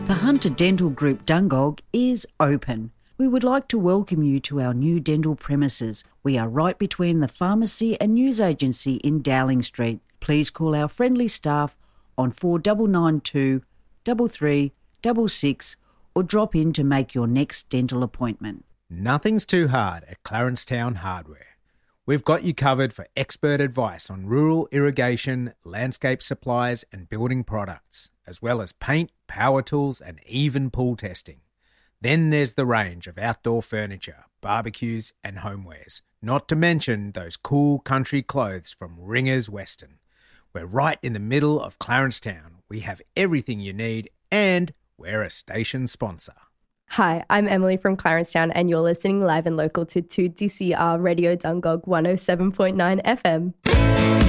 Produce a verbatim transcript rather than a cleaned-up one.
The Hunter Dental Group Dungog is open. We would like to welcome you to our new dental premises. We are right between the pharmacy and news agency in Dowling Street. Please call our friendly staff on four nine nine two, three three six six or drop in to make your next dental appointment. Nothing's too hard at Clarencetown Hardware. We've got you covered for expert advice on rural irrigation, landscape supplies and building products, as well as paint, power tools and even pool testing. Then there's the range of outdoor furniture, barbecues and homewares, not to mention those cool country clothes from Ringers Western. We're right in the middle of Clarencetown. We have everything you need and we're a station sponsor. Hi, I'm Emily from Clarencetown and you're listening live and local to two D C R Radio Dungog one oh seven point nine F M.